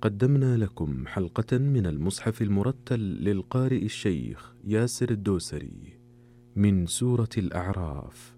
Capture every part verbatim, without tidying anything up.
قدمنا لكم حلقة من المصحف المرتل للقارئ الشيخ ياسر الدوسري من سورة الأعراف.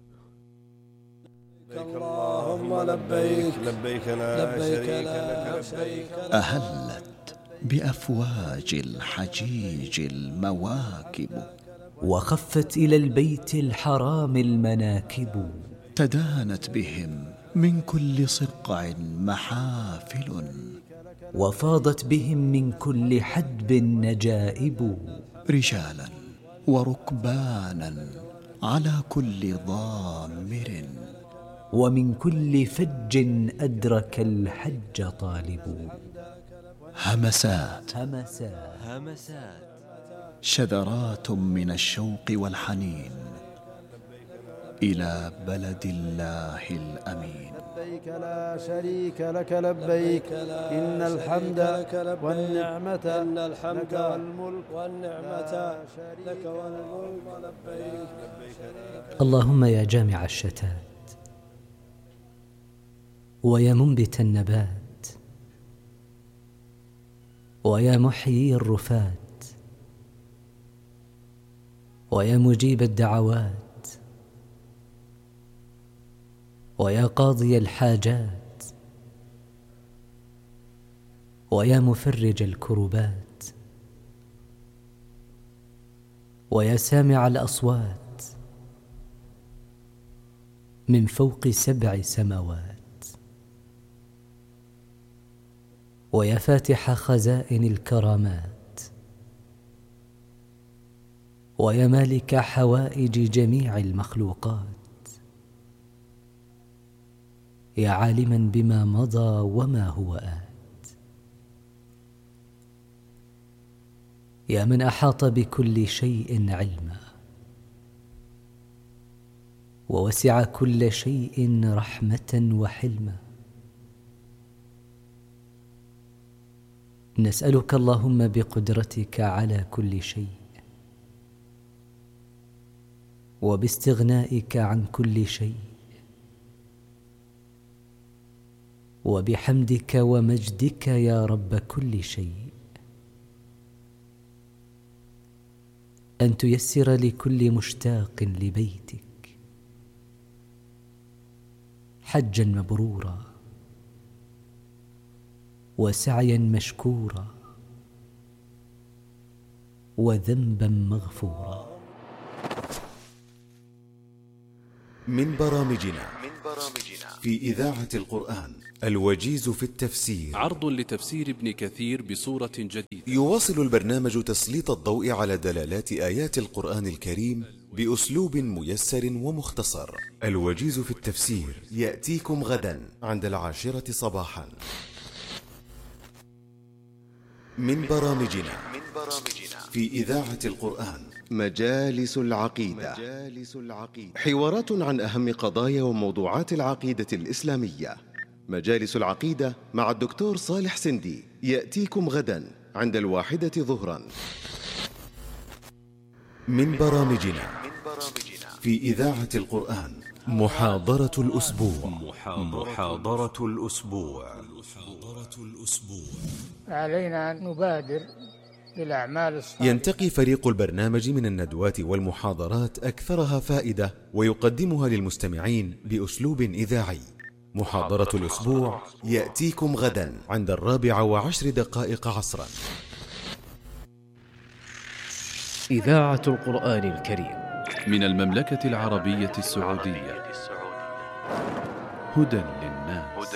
اللهم لبيك لبيك لا شريك لك لبيك. أهلت بأفواج الحجيج المواكب، وخفت إلى البيت الحرام المناكب، تدانت بهم من كل صقع محافل، وفاضت بهم من كل حدب نجائب، رجالا وركبانا على كل ضامر، ومن كل فج أدرك الحج طالب. همسات همسات همسات شذرات من الشوق والحنين إلى بلد الله الأمين. لبيك لا شريك لك لبيك إن الحمد والنعمة إن الحمد والملك والنعمة لك والملك لبيك. اللهم يا جامع الشتات، ويا منبت النبات، ويا محيي الرفات، ويا مجيب الدعوات، ويا قاضي الحاجات، ويا مفرج الكربات، ويا سامع الأصوات من فوق سبع سماوات، ويا فاتح خزائن الكرامات، ويا مالك حوائج جميع المخلوقات، يا عالما بما مضى وما هو آت، يا من أحاط بكل شيء علما، ووسع كل شيء رحمة وحلما. نسألك اللهم بقدرتك على كل شيء، وباستغنائك عن كل شيء، وبحمدك ومجدك يا رب كل شيء، أن تيسر لكل مشتاق لبيتك حجا مبرورا، وسعيا مشكورا، وذنبا مغفورا. من برامجنا في إذاعة القرآن الوجيز في التفسير، عرض لتفسير ابن كثير بصورة جديدة. يواصل البرنامج تسليط الضوء على دلالات آيات القرآن الكريم بأسلوب ميسر ومختصر. الوجيز في التفسير يأتيكم غدا عند العاشرة صباحا. من برامجنا في إذاعة القرآن مجالس العقيدة، حوارات عن أهم قضايا وموضوعات العقيدة الإسلامية. مجالس العقيدة مع الدكتور صالح سندي يأتيكم غدا عند الواحدة ظهرا. من برامجنا في إذاعة القرآن محاضرة الأسبوع. محاضرة الأسبوع. علينا أن نبادر بالأعمال الصالحة. ينتقي فريق البرنامج من الندوات والمحاضرات أكثرها فائدة، ويقدمها للمستمعين بأسلوب إذاعي. محاضرة الأسبوع يأتيكم غدا عند الرابعة وعشر دقائق عصرا. إذاعة القرآن الكريم من المملكة العربية السعودية، هدى للناس.